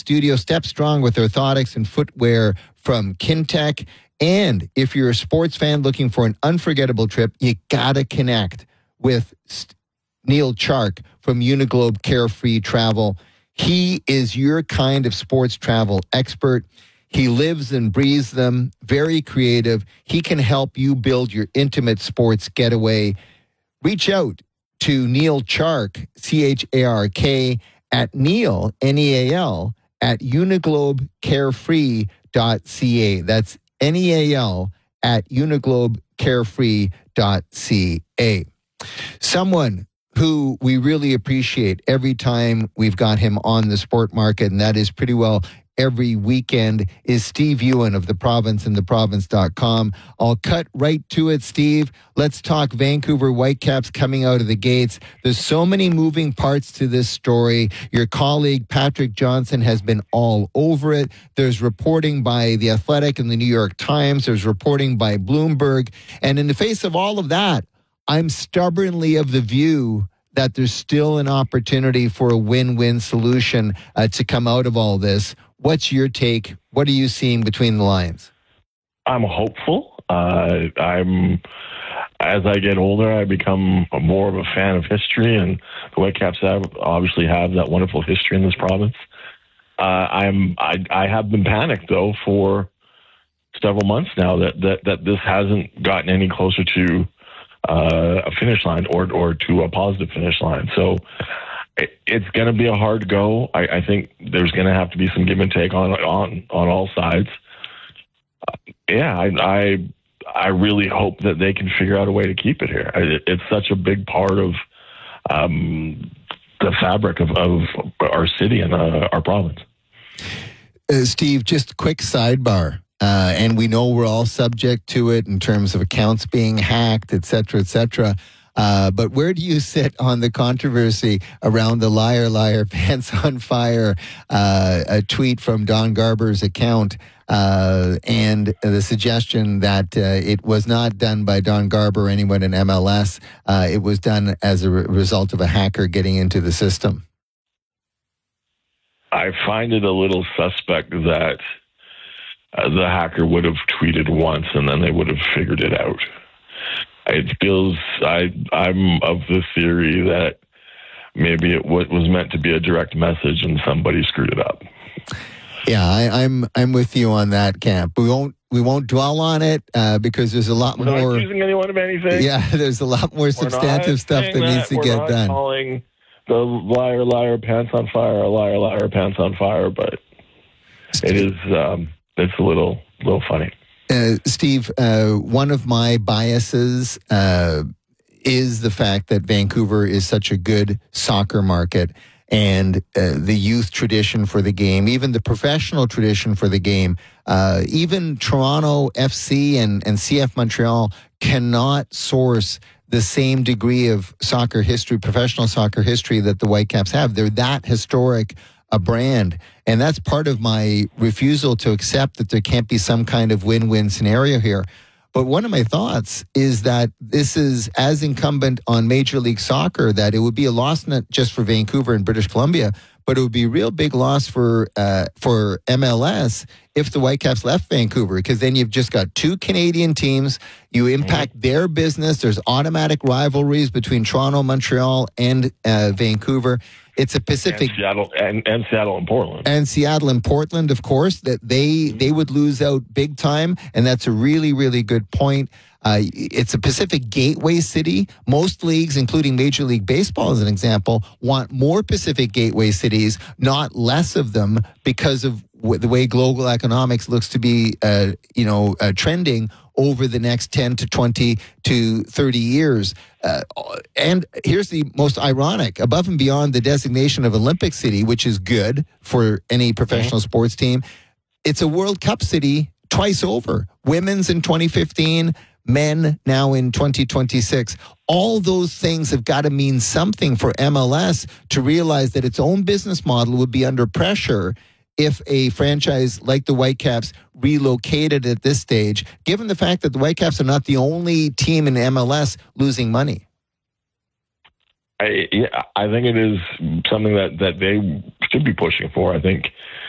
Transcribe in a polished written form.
Studio. Step strong with orthotics and footwear from Kintec. And if you're a sports fan looking for an unforgettable trip, you got to connect with Neil Chark from Uniglobe Carefree Travel. He is your kind of sports travel expert. He lives and breathes them, very creative. He can help you build your intimate sports getaway. Reach out to Neil Chark, CHARK, at Neil, Neal, at uniglobecarefree.ca. That's Neal at uniglobecarefree.ca. Someone who we really appreciate every time we've got him on the sport market, and that is pretty well every weekend, is Steve Ewan of The Province and theprovince.com. I'll cut right to it, Steve. Let's talk Vancouver Whitecaps coming out of the gates. There's so many moving parts to this story. Your colleague, Patrick Johnson, has been all over it. There's reporting by The Athletic and the New York Times. There's reporting by Bloomberg. And in the face of all of that, I'm stubbornly of the view that there's still an opportunity for a win-win solution to come out of all this. What's your take? What are you seeing between the lines? I'm hopeful. As I get older, I become more of a fan of history, and the Whitecaps obviously have that wonderful history in this province. I have been panicked though for several months now that this hasn't gotten any closer to a finish line or to a positive finish line. So it's going to be a hard go. I think there's going to have to be some give and take on all sides. I really hope that they can figure out a way to keep it here. It's such a big part of the fabric of our city and our province. Steve, just a quick sidebar. And we know we're all subject to it in terms of accounts being hacked, et cetera, et cetera. But where do you sit on the controversy around the liar, pants on fire, a tweet from Don Garber's account, and the suggestion that it was not done by Don Garber or anyone in MLS. It was done as a result of a hacker getting into the system? I find it a little suspect that the hacker would have tweeted once and then they would have figured it out. It feels, I'm of the theory that maybe it was meant to be a direct message and somebody screwed it up. Yeah, I'm with you on that camp. We won't dwell on it because there's a lot more. We're not accusing anyone of anything. Yeah, there's a lot more substantive stuff that needs to get done. We're not calling the liar, pants on fire, a liar, pants on fire, but it is, it's a little funny. Steve, one of my biases is the fact that Vancouver is such a good soccer market, and the youth tradition for the game, even the professional tradition for the game, even Toronto FC and CF Montreal cannot source the same degree of soccer history, professional soccer history that the Whitecaps have. They're that historic a brand. And that's part of my refusal to accept that there can't be some kind of win-win scenario here. But one of my thoughts is that this is as incumbent on Major League Soccer that it would be a loss not just for Vancouver and British Columbia, but it would be a real big loss for MLS if the Whitecaps left Vancouver, because then you've just got two Canadian teams. You impact their business. There's automatic rivalries between Toronto, Montreal, and Vancouver. It's a Pacific... And Seattle and Portland. And Seattle and Portland, of course, that they would lose out big time, and that's a really, really good point. It's a Pacific gateway city. Most leagues, including Major League Baseball as an example, want more Pacific gateway cities, not less of them, because of the way global economics looks to be trending over the next 10 to 20 to 30 years. And here's the most ironic, above and beyond the designation of Olympic City, which is good for any professional sports team, it's a World Cup city twice over. Women's in 2015, men now in 2026. All those things have got to mean something for MLS to realize that its own business model would be under pressure if a franchise like the Whitecaps relocated at this stage, given the fact that the Whitecaps are not the only team in MLS losing money. I think it is something that they should be pushing for. I think